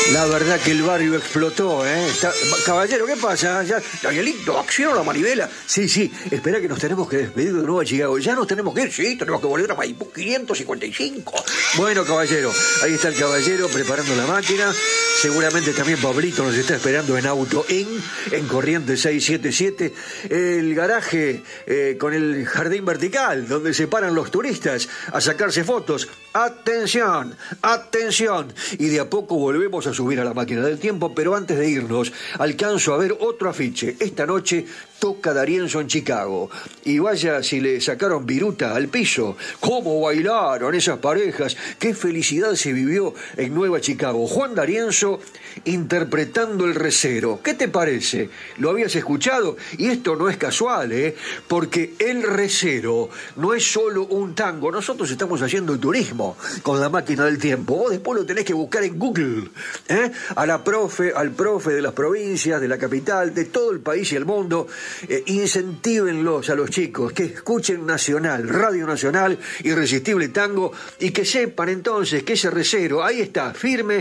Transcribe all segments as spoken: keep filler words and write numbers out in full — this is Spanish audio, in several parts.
La verdad que el barrio explotó, ¿eh? Está... Caballero, ¿qué pasa? ¿Ya... Danielito, acción la manivela? Sí, sí, espera que nos tenemos que despedir de Nueva Chicago. ¿Ya nos tenemos que ir? Sí, tenemos que volver a Maipú quinientos cincuenta y cinco. Bueno, caballero, ahí está el caballero preparando la máquina. Seguramente también Pablito nos está esperando en Auto In, en Corrientes seiscientos setenta y siete. El garaje eh, con el jardín vertical, donde se paran los turistas a sacarse fotos. ¡Atención! ¡Atención! Y de a poco volvemos a subir a la máquina del tiempo, pero antes de irnos, alcanzo a ver otro afiche. Esta noche toca D'Arienzo en Chicago. Y vaya si le sacaron viruta al piso. ¿Cómo bailaron esas parejas? ¡Qué felicidad se vivió en Nueva Chicago! Juan D'Arienzo interpretando El Recero. ¿Qué te parece? ¿Lo habías escuchado? Y esto no es casual, ¿eh? Porque El Recero no es solo un tango. Nosotros estamos haciendo turismo con la máquina del tiempo. Vos después lo tenés que buscar en Google, ¿eh? A la profe, al profe de las provincias, de la capital, de todo el país y el mundo. Eh, incentívenlos a los chicos que escuchen Nacional, Radio Nacional, Irresistible Tango, y que sepan entonces que ese recero, ahí está, firme,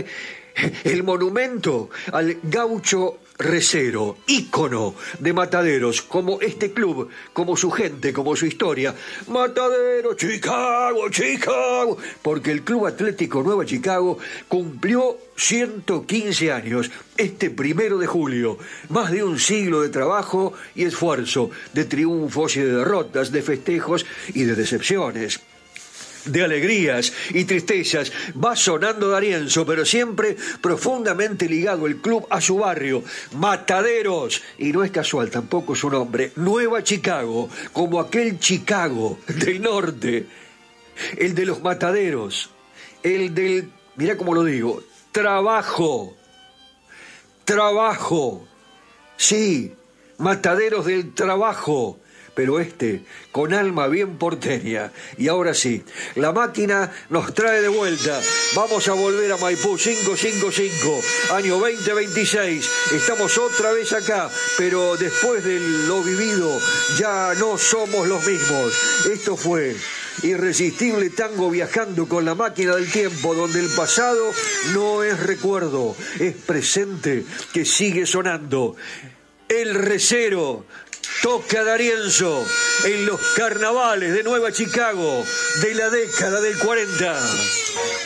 el monumento al gaucho recero, ícono de Mataderos, como este club, como su gente, como su historia. Mataderos, Chicago, Chicago, porque el Club Atlético Nueva Chicago cumplió ciento quince años este primero de julio. Más de un siglo de trabajo y esfuerzo, de triunfos y de derrotas, de festejos y de decepciones, de alegrías y tristezas. Va sonando D'Arienzo, pero siempre profundamente ligado el club a su barrio, Mataderos, y no es casual tampoco su nombre, Nueva Chicago, como aquel Chicago del norte, el de los mataderos, el del, mirá cómo lo digo, trabajo, trabajo, sí, Mataderos del trabajo, pero este con alma bien porteña. Y ahora sí, la máquina nos trae de vuelta. Vamos a volver a Maipú quinientos cincuenta y cinco, año veinte veintiséis. Estamos otra vez acá, pero después de lo vivido ya no somos los mismos. Esto fue Irresistible Tango, viajando con la máquina del tiempo, donde el pasado no es recuerdo, es presente que sigue sonando. El Recero toca D'Arienzo en los carnavales de Nueva Chicago de la década del cuarenta.